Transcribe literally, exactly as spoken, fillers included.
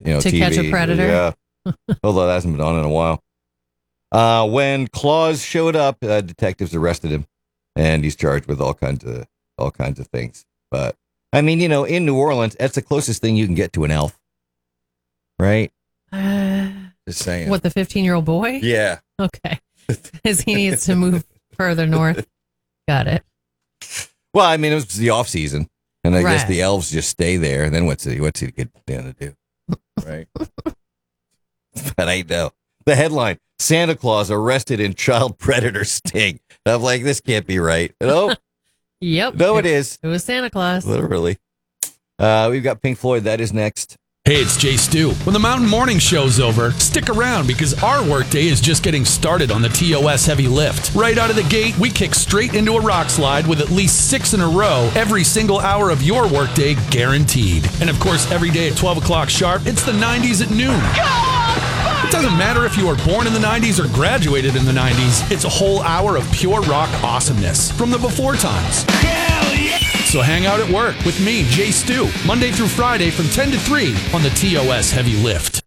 you know, to T V. catch a predator. Yeah, although that hasn't been on in a while. Uh, when Claus showed up, uh, detectives arrested him, and he's charged with all kinds of all kinds of things. But I mean, you know, in New Orleans, that's the closest thing you can get to an elf, right? Uh, Just saying. what, the fifteen-year-old boy? Yeah. Okay. Because he needs to move further north. Got it. Well, I mean, it was the off season, and I guess Right. the elves just stay there. And then what's he what's he going to do, right? But I know the headline: Santa Claus arrested in child predator sting. I'm like, this can't be right. No, Yep. no, it is It was Santa Claus. literally. Uh, we've got Pink Floyd. That is next. Hey, it's Jay Stu. When the Mountain Morning Show's over, stick around because our workday is just getting started on the T O S Heavy Lift. Right out of the gate, we kick straight into a rock slide with at least six in a row every single hour of your workday guaranteed. And of course, every day at twelve o'clock sharp, it's the nineties at noon. It doesn't matter if you were born in the nineties or graduated in the nineties, it's a whole hour of pure rock awesomeness from the before times. Hell yeah! So hang out at work with me, Jay Stu, Monday through Friday from ten to three on the T O S Heavy Lift.